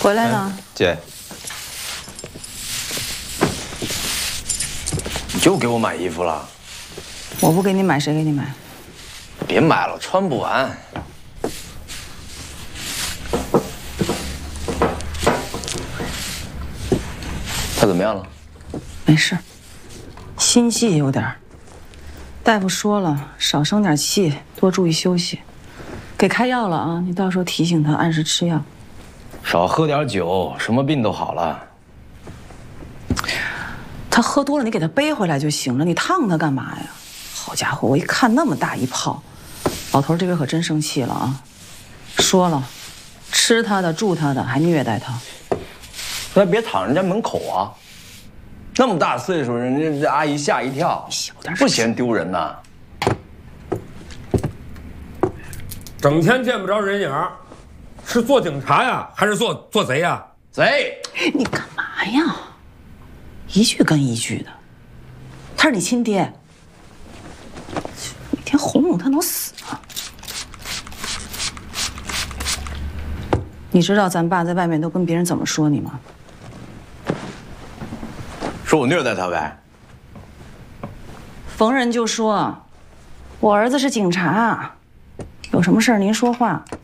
回来了， 姐，你又给我买衣服了？ 我不给你买，谁给你买？ 别买了，穿不完。他怎么样了？ 没事，心悸有点儿。大夫说了，少生点气，多注意休息。给开药了啊，你到时候提醒他按时吃药。 少喝点酒，什么病都好了。 他喝多了，你给他背回来就行了，你烫他干嘛呀？好家伙，我一看那么大一泡，老头这回可真生气了啊！说了，吃他的，住他的，还虐待他。 那别躺人家门口啊！那么大岁数，人家阿姨吓一跳，不嫌丢人呐？ 整天见不着人影，是做警察呀，还是做贼呀？ 贼！ 你干嘛呀？一句跟一句的。他是你亲爹，每天哄哄他能死吗？你知道咱爸在外面都跟别人怎么说你吗？ 说我虐待他呗。 逢人就说，我儿子是警察，有什么事儿您说话。